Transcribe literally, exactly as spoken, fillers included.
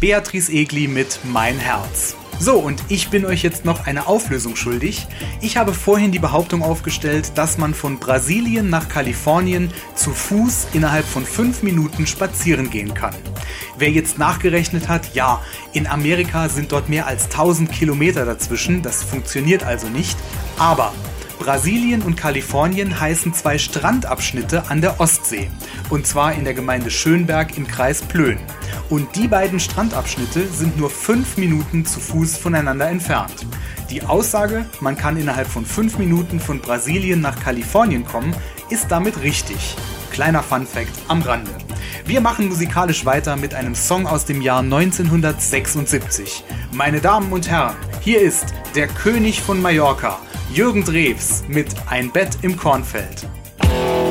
Beatrice Egli mit Mein Herz. So, und ich bin euch jetzt noch eine Auflösung schuldig. Ich habe vorhin die Behauptung aufgestellt, dass man von Brasilien nach Kalifornien zu Fuß innerhalb von fünf Minuten spazieren gehen kann. Wer jetzt nachgerechnet hat, ja, in Amerika sind dort mehr als tausend Kilometer dazwischen, das funktioniert also nicht, aber Brasilien und Kalifornien heißen zwei Strandabschnitte an der Ostsee, und zwar in der Gemeinde Schönberg im Kreis Plön. Und die beiden Strandabschnitte sind nur fünf Minuten zu Fuß voneinander entfernt. Die Aussage, man kann innerhalb von fünf Minuten von Brasilien nach Kalifornien kommen, ist damit richtig. Kleiner Funfact am Rande. Wir machen musikalisch weiter mit einem Song aus dem Jahr neunzehnhundertsechsundsiebzig. Meine Damen und Herren, hier ist der König von Mallorca, Jürgen Drews mit Ein Bett im Kornfeld.